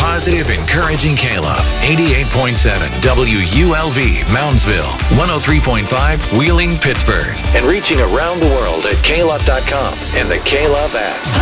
positive, encouraging K-Love. 88.7 WULV, Moundsville. 103.5 Wheeling, Pittsburgh. And reaching around the world at klove.com and the K-Love app.